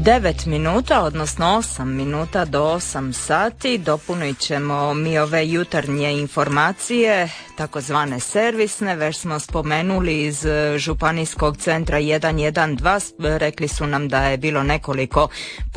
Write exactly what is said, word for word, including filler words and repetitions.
devet minuta, odnosno osam minuta do osam sati. Dopunit ćemo mi ove jutarnje informacije, takozvane servisne. Već smo spomenuli iz Županijskog centra jedan jedan dva, rekli su nam da je bilo nekoliko